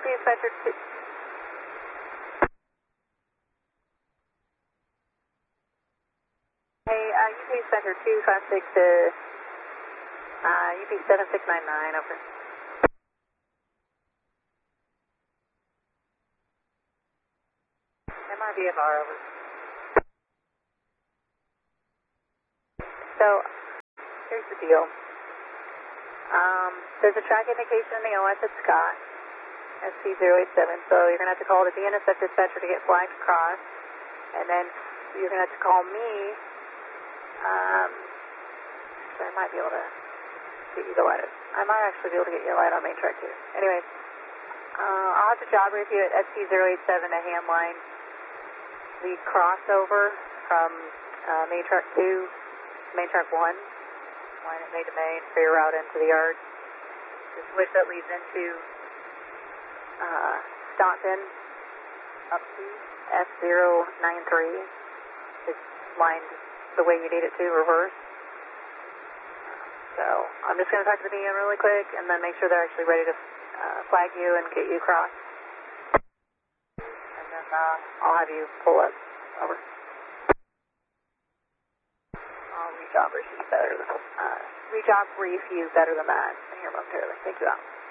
UP Dispatcher 2. Hey, UP Dispatcher 256 to UP 7699, over. MRVFR, over. So, here's the deal. There's a track indication in the OS at Scott, SC087, so you're going to have to call the DNSF dispatcher to get flagged across, and then you're going to have to call me, so I might be able to get you the light. I might actually be able to get you a light on main track too. Anyways, I'll have to job brief you at SC087 at Hamline. We cross over from main track 2 to main track 1. Line at main to main for your route into the yard. The switch that leads into Stockton up to S093 is lined the way you need it to, reverse. So I'm just going to talk to the DM really quick and then make sure they're actually ready to flag you and get you across. And then I'll have you pull up. Over. I'll re-job brief you better than that here momentarily. Thank you, out.